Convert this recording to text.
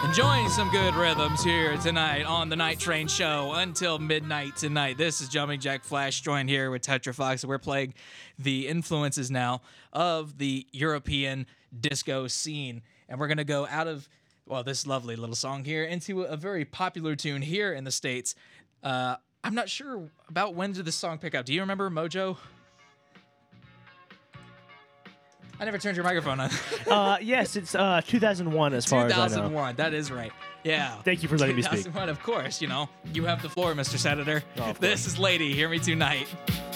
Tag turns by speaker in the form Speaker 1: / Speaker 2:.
Speaker 1: Enjoying some good rhythms here tonight on the Night Train Show until midnight tonight. This is Jumping Jack Flash, joined here with Tetra Fox. We're playing the influences now of the European disco scene. And we're going to go out of, well, this lovely little song here into a very popular tune here in the States. I'm not sure about when did this song pick up. Do you remember, Mojo? I never turned your microphone on.
Speaker 2: Yes, it's 2001 as far as I know.
Speaker 1: 2001, that is right. Yeah.
Speaker 2: Thank you for letting me speak.
Speaker 1: 2001, of course, you know. You have the floor, Mr. Senator.
Speaker 2: Oh, of
Speaker 1: This is Lady, Hear Me Tonight.